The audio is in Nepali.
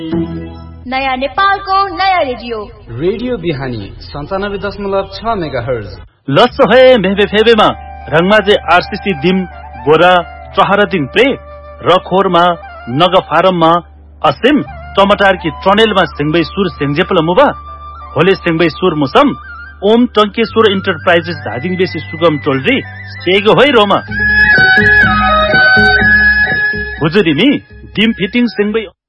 नयाँ नेपालको नयाँ रेडियो बिहानी 97.6 मेगाहर्ज लस है मेहबे फेबेमा रंगमाजे आरसीसी दिम गोरा चहरा दिन प्रे रखोरमा नग फारममा असिम टमाटर की ट्रनेलमा सिंगबै सुर सेंजेपल मुबा होले सिंगबै सुर मुसम ओम टंकेश्वर इंटरप्राइजेस धादिङ बेसी सुगम टोलरी सेगो है रोमा हुजुरी नि दिम फिटिङ सिंगबै